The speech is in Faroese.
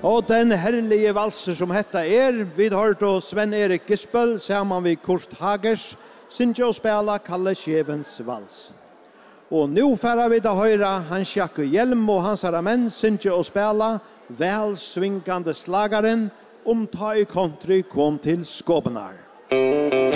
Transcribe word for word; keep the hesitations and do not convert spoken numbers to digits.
Og den herlige valser som hetta er, vi har då Sven-Erik Gispel sammen med Kurt Hagers, synge og spela Kalle Skjevens vals. Og nu færa vi da høyra Hans Jakob Hjelm og hans herre menn synge og spela vel svingande slagaren om ta i country kom til Skåbenar.